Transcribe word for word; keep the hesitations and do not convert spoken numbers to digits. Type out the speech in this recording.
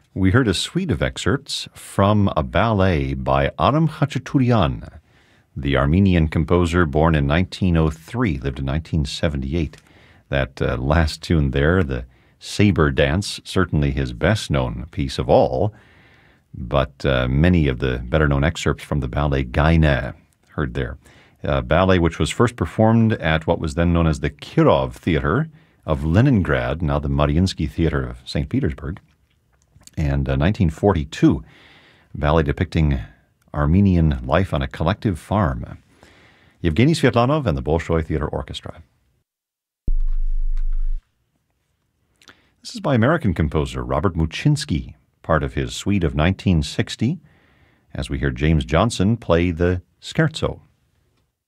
We heard a suite of excerpts from a ballet by Aram Khachaturian, the Armenian composer born in nineteen oh three, lived in nineteen seventy-eight. That uh, last tune there, the Saber Dance, certainly his best-known piece of all, but uh, many of the better-known excerpts from the ballet Gaine heard there. A ballet which was first performed at what was then known as the Kirov Theater of Leningrad, now the Mariinsky Theater of Saint Petersburg, and uh, nineteen forty-two, a ballet depicting Armenian life on a collective farm. Yevgeny Svetlanov and the Bolshoi Theater Orchestra. This is by American composer Robert Muchinsky, part of his suite of nineteen sixty, as we hear James Johnson play the Scherzo.